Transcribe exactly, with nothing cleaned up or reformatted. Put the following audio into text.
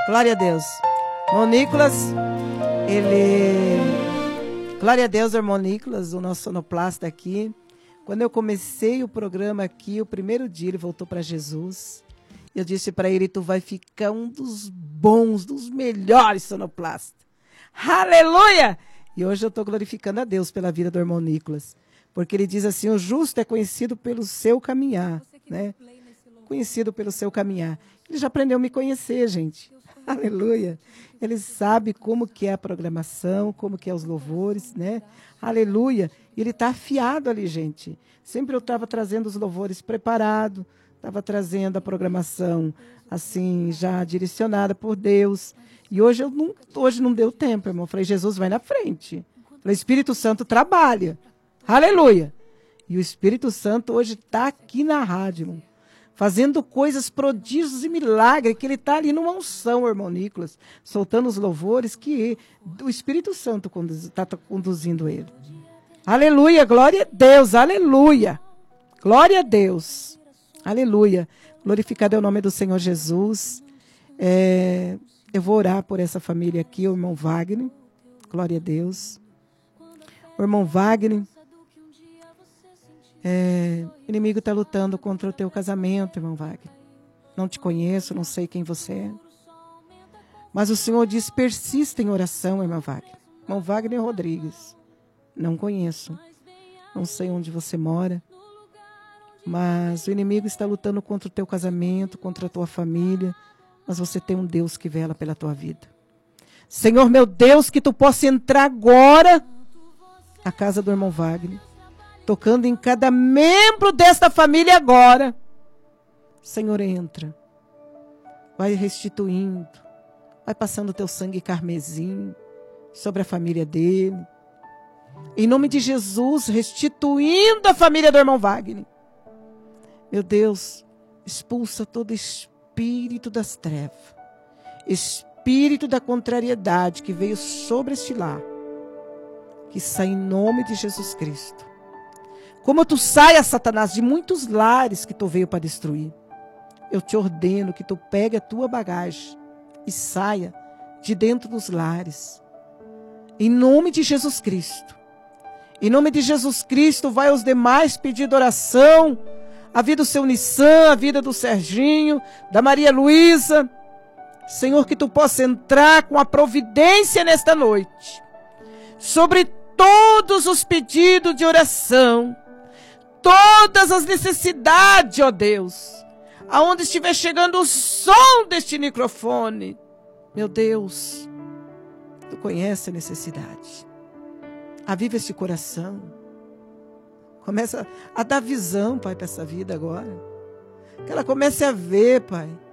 Glória a Deus. Irmão Nicolas, ele... Glória a Deus, irmão Nicolas, o nosso sonoplasta aqui. Quando eu comecei o programa aqui, o primeiro dia ele voltou para Jesus. Eu disse para ele, tu vai ficar um dos bons, dos melhores sonoplastas. Aleluia! E hoje eu estou glorificando a Deus pela vida do irmão Nicolas. Porque ele diz assim, o justo é conhecido pelo seu caminhar, né? Conhecido pelo seu caminhar. Ele já aprendeu a me conhecer, gente. Aleluia. Ele sabe como que é a programação, como que é os louvores, né? Aleluia. E ele está afiado ali, gente. Sempre eu estava trazendo os louvores preparados, estava trazendo a programação, assim, já direcionada por Deus. E hoje, eu não, hoje não deu tempo, irmão. Eu falei, Jesus, vai na frente. Eu falei, Espírito Santo trabalha. Aleluia. E o Espírito Santo hoje está aqui na rádio, irmão, fazendo coisas, prodígios e milagres, que ele está ali numa unção, irmão Nicolas, soltando os louvores que o Espírito Santo está conduzindo ele. Aleluia, glória a Deus, aleluia. Glória a Deus, aleluia. Glorificado é o nome do Senhor Jesus. É, eu vou orar por essa família aqui, o irmão Wagner. Glória a Deus. O irmão Wagner, é, o inimigo está lutando contra o teu casamento, irmão Wagner. Não te conheço, não sei quem você é. Mas o Senhor diz, persista em oração, irmão Wagner. Irmão Wagner Rodrigues. Não conheço. Não sei onde você mora. Mas o inimigo está lutando contra o teu casamento, contra a tua família. Mas você tem um Deus que vela pela tua vida. Senhor, meu Deus, que tu possa entrar agora à casa do irmão Wagner, tocando em cada membro desta família agora. Senhor, entra. Vai restituindo. Vai passando o teu sangue carmesim sobre a família dele. Em nome de Jesus, restituindo a família do irmão Wagner. Meu Deus, expulsa todo espírito das trevas. Espírito da contrariedade que veio sobre este lar. Que sai em nome de Jesus Cristo. Como tu saia, Satanás, de muitos lares que tu veio para destruir. Eu te ordeno que tu pegue a tua bagagem e saia de dentro dos lares. Em nome de Jesus Cristo. Em nome de Jesus Cristo, vai aos demais pedir oração. A vida do seu Nissan, a vida do Serginho, da Maria Luísa. Senhor, que tu possa entrar com a providência nesta noite. Sobre todos os pedidos de oração. Todas as necessidades, ó Deus. Aonde estiver chegando o som deste microfone. Meu Deus, tu conhece a necessidade. Aviva este coração. Começa a dar visão, Pai, para essa vida agora. Que ela comece a ver, Pai,